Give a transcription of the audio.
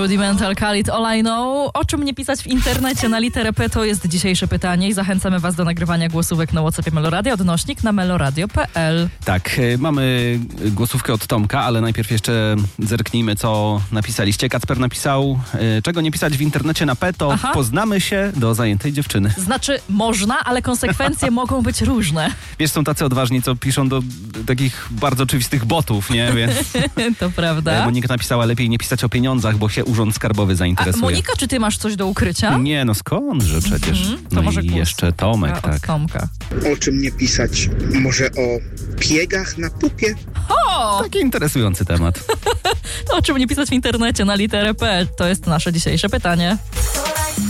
Rudimental Khalid All I Know. O czym nie pisać w internecie na literę P, to jest dzisiejsze pytanie i zachęcamy was do nagrywania głosówek na WhatsAppie Meloradio, odnośnik na meloradio.pl. Tak, mamy głosówkę od Tomka, ale najpierw jeszcze zerknijmy, co napisaliście. Kacper napisał, czego nie pisać w internecie na P, to poznamy się do zajętej dziewczyny. Znaczy można, ale konsekwencje mogą być różne. Wiesz, są tacy odważni, co piszą do takich bardzo oczywistych botów, nie? Więc to prawda. Monika napisała, lepiej nie pisać o pieniądzach, bo się Urząd Skarbowy zainteresuje. A Monika, czy ty masz coś do ukrycia? Nie, no skądże przecież. To może i jeszcze Tomek, tak. Tomka. O czym nie pisać? Może o piegach na pupie? Taki interesujący temat. O czym nie pisać w internecie na literę P? To jest nasze dzisiejsze pytanie.